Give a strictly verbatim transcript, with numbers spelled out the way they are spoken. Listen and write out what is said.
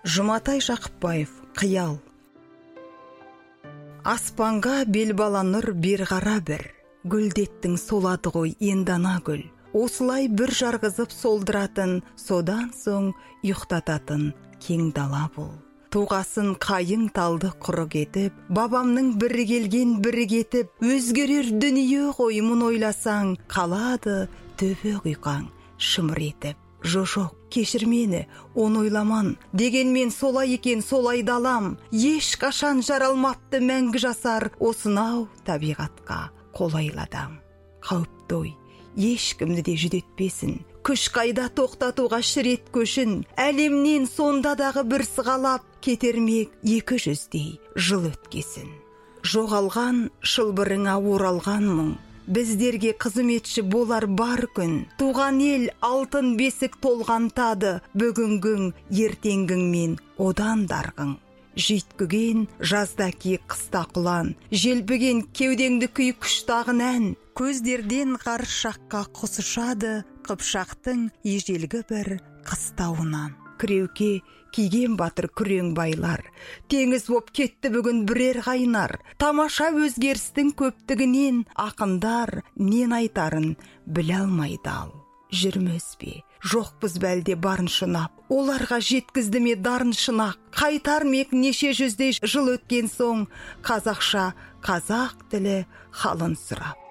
Жұматай Жақыпбаев, қиял. Аспанға бел баланыр бер қара бір, гүлдеттің солады ғой ендана гүл. Осылай бір жарғызып солдыратын, содан соң ұйықтататын кең дала бұл. Туғасын қайың талды құры кетіп, бабамның бірі келген бірі кетіп, өзгерер дүние ғой мұн ойласаң, қалады төбе құйқаң шымыр етіп. Жо-жоқ, кешір мені, оны ойламан, дегенмен солай екен солай далам, еш қашан жаралмапты мәңгі жасар, осынау табиғатқа қолайладам. Қауіпті ой, ешкімді де жүдетпесін, күш қайда тоқтатуға шірет көшін, әлемнен сондадағы бір сығалап, кетермек екі жүздей жыл өткесін. Жоғалған шылбырыңа оралған мұң, біздерге қызметші болар бар күн, туған ел алтын бесік толғантады, бүгінгің ертеңгіңмен одан дарғың. Жүйткіген жазда ки қыста құлан, желпіген кеудеңді күй күштағын ән, көздерден қарыс жаққа құс ұшады, қыпшақтың ежелгі бір қыстауынан. Кіреуке киген батыр күрең байлар, теңіз боп кетті бүгін бірер қайнар, тамаша өзгерістің көптігінен ақындар нен айтарын біле алмайды ал. Жүрміз бе, жоқпыз бәлде барын шынап, оларға жеткізді ме дарын шынақ, қайтар мек неше жүздей жыл өткен соң, қазақша қазақ тілі халын сұрап.